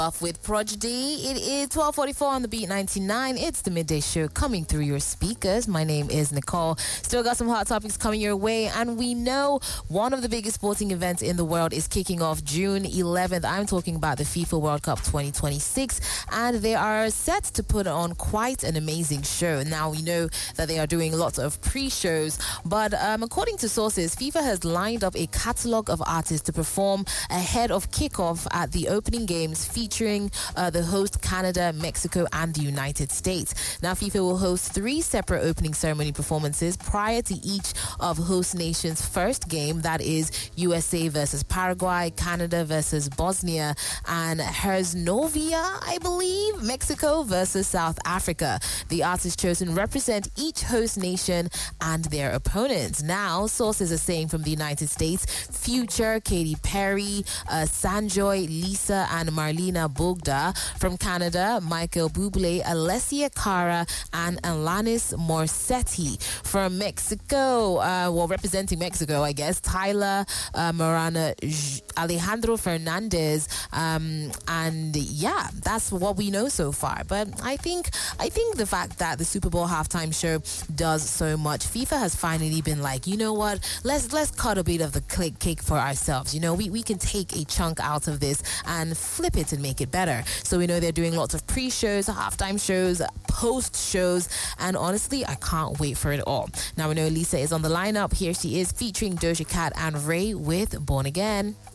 Off with Prodigy. It is 12:44 on the Beat 99. It's the midday show coming through your speakers. My name is Nicole. Still got some hot topics coming your way, and we know one of the biggest sporting events in the world is kicking off June 11th. I'm talking about the FIFA World Cup 2026, and they are set to put on quite an amazing show. Now, we know that they are doing lots of pre-shows, but according to sources, FIFA has lined up a catalogue of artists to perform ahead of kickoff at the opening games featuring the host Canada, Mexico, and the United States. Now, FIFA will host 3 separate opening ceremony performances prior to each of host nations' first game. That is USA versus Paraguay, Canada versus Bosnia, and Herzegovina, I believe, Mexico versus South Africa. The artists chosen represent each host nation and their opponents. Now, sources are saying from the United States, Future, Katy Perry, Sanjoy, Lisa, and Marlena Bogda. From Canada, Michael Bublé, Alessia Cara, and Alanis Morissette. From Mexico, representing Mexico, I guess, Tyler, Morana, Alejandro Fernandez, and yeah, that's what we know so far. But I think the fact that the Super Bowl halftime show does so much, FIFA has finally been like, you know what, let's cut a bit of the cake for ourselves. You know, we can take a chunk out of this and flip it and make it better. So we know they're doing lots of pre-shows, halftime shows, post-shows, and honestly, I can't wait for it all. Now we know Lisa is on the lineup. Here she is featuring Doja Cat and Ray with Born Again.